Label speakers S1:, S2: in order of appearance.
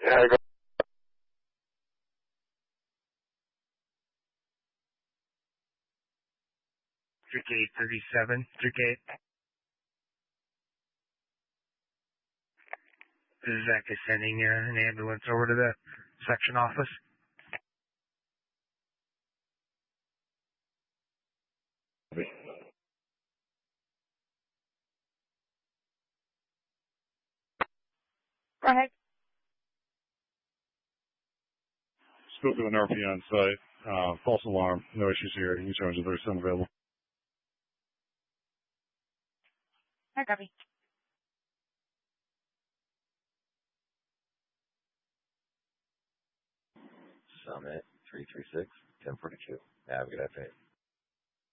S1: Gate 37, Gate. This is Zach is sending an ambulance over to the section office.
S2: Go ahead.
S3: Spoke with an RP on site. False alarm. No issues here. You charge 37 available.
S2: I copy.
S4: Summit 336 1042. Have a good afternoon.